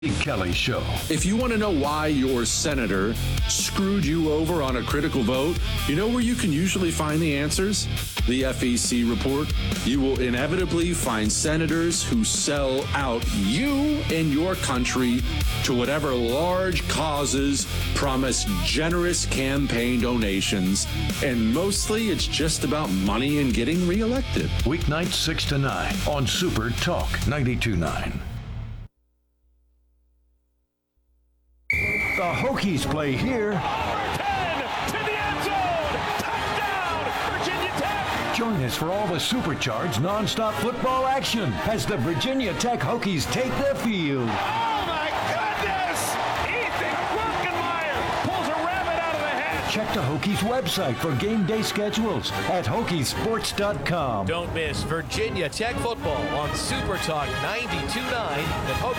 Kelly Show. If you want to know why your senator screwed you over on a critical vote, you know where you can usually find the answers? The FEC report. You will inevitably find senators who sell out you and your country to whatever large causes, promise generous campaign donations, and mostly it's just about money and getting reelected. Weeknights 6 to 9 on Super Talk 92.9. The Hokies play here. 10 to the end zone. Touchdown, Virginia Tech. Join us for all the supercharged nonstop football action as the Virginia Tech Hokies take the field. Oh, my goodness. Ethan Quirkenmeyer pulls a rabbit out of the hat. Check the Hokies website for game day schedules at Hokiesports.com. Don't miss Virginia Tech football on Super Talk 92.9, the Hokies